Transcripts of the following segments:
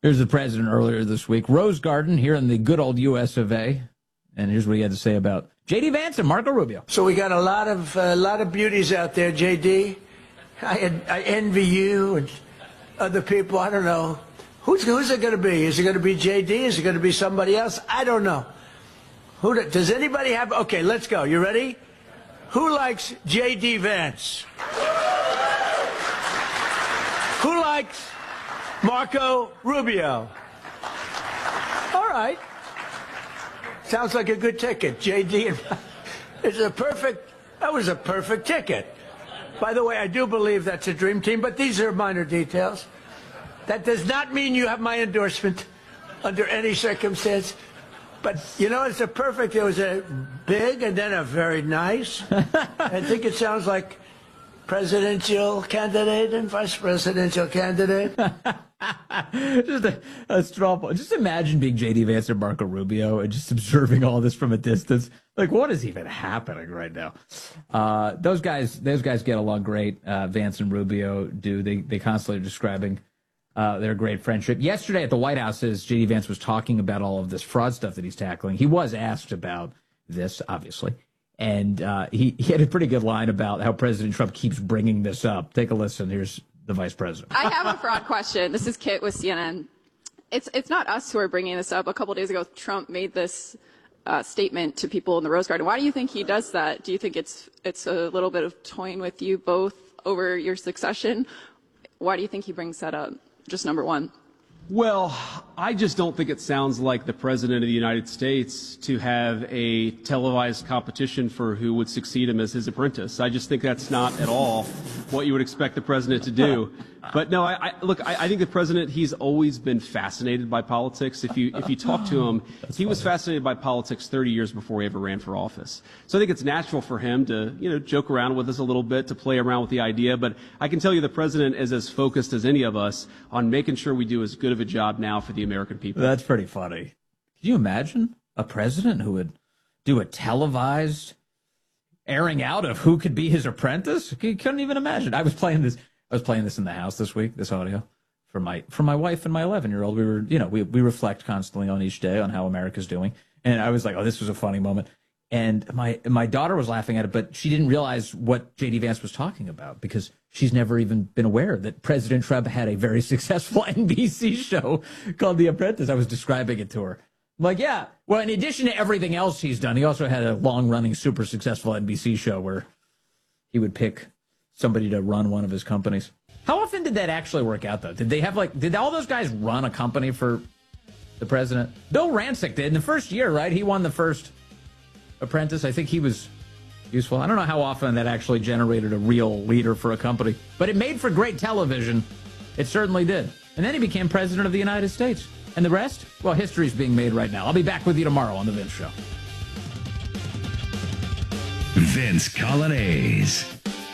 Here's the president earlier this week. Rose Garden here in the good old U.S. of A. And here's what he had to say about J.D. Vance and Marco Rubio. So we got a lot of beauties out there, J.D. I envy you and other people. I don't know. Who's it going to be? Is it going to be J.D.? Is it going to be somebody else? I don't know. Does anybody have... Okay, let's go. You ready? Who likes J.D. Vance? Who likes Marco Rubio? All right. Sounds like a good ticket, J.D. That was a perfect ticket. By the way, I do believe that's a dream team, but these are minor details. That does not mean you have my endorsement under any circumstance. But, you know, it was a big and then a very nice. I think it sounds like presidential candidate and vice presidential candidate. Just a straw poll. Just imagine being J.D. Vance and Marco Rubio and just observing all this from a distance. Like, what is even happening right now? Those guys get along great. Vance and Rubio do. They constantly are describing their great friendship. Yesterday at the White House, as J.D. Vance was talking about all of this fraud stuff that he's tackling, he was asked about this, obviously. And he had a pretty good line about how President Trump keeps bringing this up. Take a listen. Here's the vice president. I have a fraud question. This is Kit with CNN. It's not us who are bringing this up. A couple days ago, Trump made this statement to people in the Rose Garden. Why do you think he does that? Do you think it's a little bit of toying with you both over your succession? Why do you think he brings that up? Just number one. Well, I just don't think it sounds like the President of the United States to have a televised competition for who would succeed him as his apprentice. I just think that's not at all what you would expect the President to do. But no, I think the President, he's always been fascinated by politics. If you talk to him, he was fascinated by politics 30 years before he ever ran for office. So I think it's natural for him to, joke around with us a little bit, to play around with the idea. But I can tell you the President is as focused as any of us on making sure we do as good of a job now for the American people. That's pretty funny. Can you imagine a president who would do a televised airing out of who could be his apprentice? You couldn't even imagine. I was playing this in the house this week, this audio, for my wife and my 11-year-old. We were, we reflect constantly on each day on how America's doing. And I was like, oh, this was a funny moment. And my daughter was laughing at it, but she didn't realize what J.D. Vance was talking about because she's never even been aware that President Trump had a very successful NBC show called The Apprentice. I was describing it to her. I'm like, yeah. Well, in addition to everything else he's done, he also had a long-running, super successful NBC show where he would pick somebody to run one of his companies. How often did that actually work out, though? Did all those guys run a company for the president? Bill Rancic did in the first year, right? He won the first Apprentice. I think he was useful. I don't know how often that actually generated a real leader for a company, but it made for great television. It certainly did. And then he became president of the United States. And the rest? Well, history's being made right now. I'll be back with you tomorrow on The Vince Show. Vince Coglianese.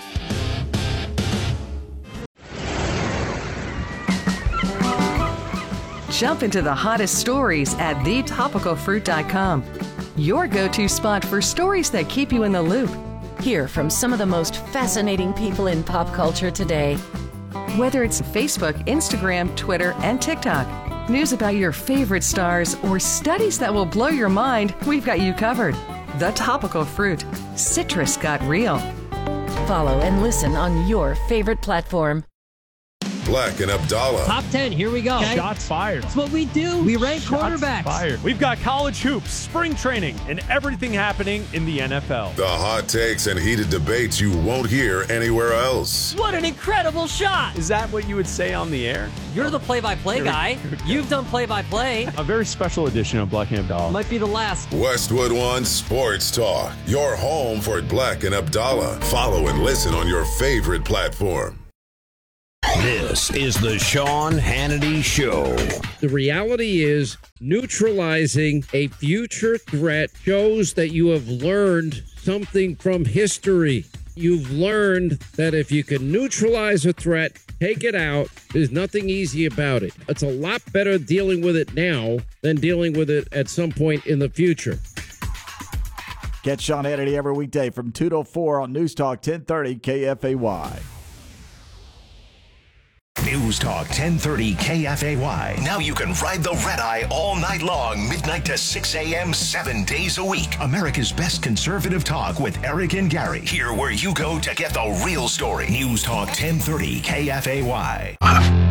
Jump into the hottest stories at thetopicalfruit.com. Your go-to spot for stories that keep you in the loop. Hear from some of the most fascinating people in pop culture today. Whether it's Facebook, Instagram, Twitter, and TikTok, news about your favorite stars, or studies that will blow your mind, we've got you covered. The Topical Fruit. Citrus got real. Follow and listen on your favorite platform. Black and Abdallah. Top 10, here we go. Okay. Shots fired. That's what we do. We rank quarterbacks. Fired. We've got college hoops, spring training, and everything happening in the NFL. The hot takes and heated debates you won't hear anywhere else. What an incredible shot. Is that what you would say on the air? You're the play-by-play guy. You've done play-by-play. A very special edition of Black and Abdallah. Might be the last. Westwood One Sports Talk. Your home for Black and Abdallah. Follow and listen on your favorite platform. This is the Sean Hannity Show. The reality is neutralizing a future threat shows that you have learned something from history. You've learned that if you can neutralize a threat, take it out, there's nothing easy about it. It's a lot better dealing with it now than dealing with it at some point in the future. Catch Sean Hannity every weekday from 2 to 4 on News Talk 1030 KFAY. News Talk 1030 KFAY. Now you can ride the red eye all night long, midnight to 6 a.m., 7 days a week. America's best conservative talk with Eric and Gary. Here where you go to get the real story. News Talk 1030 KFAY.